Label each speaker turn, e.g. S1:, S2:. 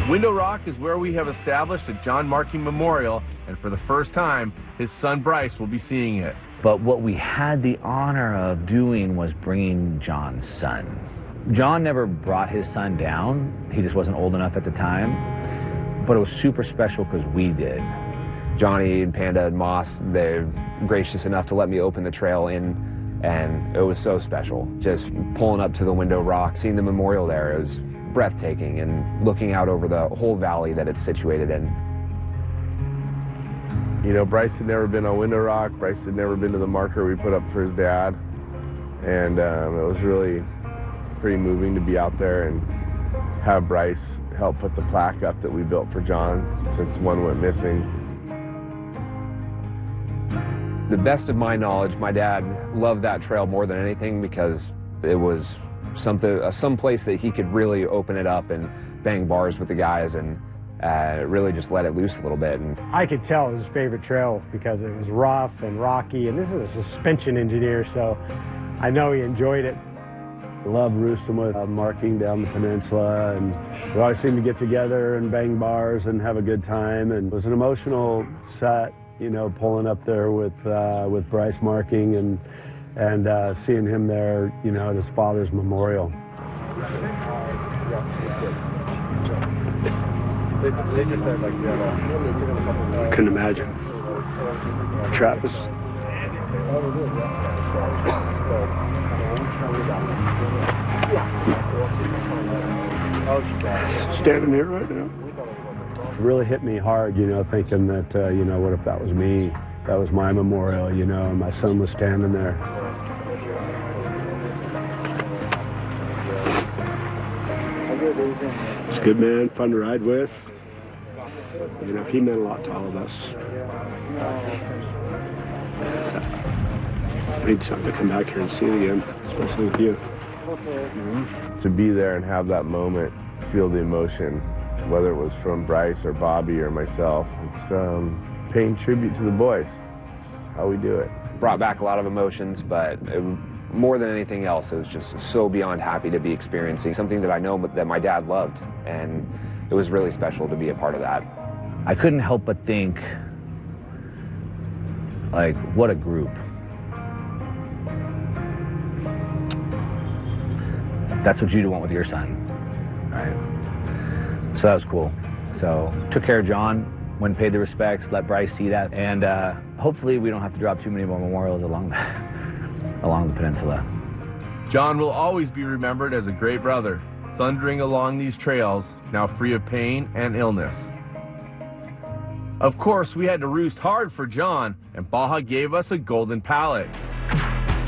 S1: Window Rock is where we have established a John Marking Memorial, and for the first time, his son Bryce will be seeing it.
S2: But what we had the honor of doing was bringing John's son. John never brought his son down. He just wasn't old enough at the time. But it was super special because we did.
S3: Johnny and Panda and Moss, they're gracious enough to let me open the trail in, and it was so special. Just pulling up to the Window Rock, seeing the memorial there, it was breathtaking, and looking out over the whole valley that it's situated in.
S4: You know, Bryce had never been on Window Rock. Bryce had never been to the marker we put up for his dad. And it was really pretty moving to be out there and have Bryce help put the plaque up that we built for John since one went missing.
S3: The best of my knowledge, my dad loved that trail more than anything because it was some place that he could really open it up and bang bars with the guys and really just let it loose a little bit. And
S5: I could tell it was his favorite trail because it was rough and rocky, and this is a suspension engineer, so I know he enjoyed it.
S6: I love roosting with Marking down the peninsula, and we always seem to get together and bang bars and have a good time. And it was an emotional set, you know, pulling up there with Bryce Marking and seeing him there, you know, at his father's memorial. I couldn't imagine. Travis. Standing here right now. It really hit me hard, you know, thinking that, you know, what if that was me? That was my memorial, you know, and my son was standing there. He's a good man, fun to ride with. You know, he meant a lot to all of us. I need time to come back here and see it again, especially with you.
S4: To be there and have that moment, feel the emotion, whether it was from Bryce or Bobby or myself, it's paying tribute to the boys. It's how we do it.
S3: Brought back a lot of emotions, but more than anything else, it was just so beyond happy to be experiencing something that I know that my dad loved, and it was really special to be a part of that.
S2: I couldn't help but think, like, what a group. That's what you'd want with your son, right? So that was cool. So took care of John, went and paid the respects, let Bryce see that, and hopefully we don't have to drop too many more memorials along the peninsula.
S1: John will always be remembered as a great brother, thundering along these trails, now free of pain and illness. Of course, we had to roost hard for John, and Baja gave us a golden pallet.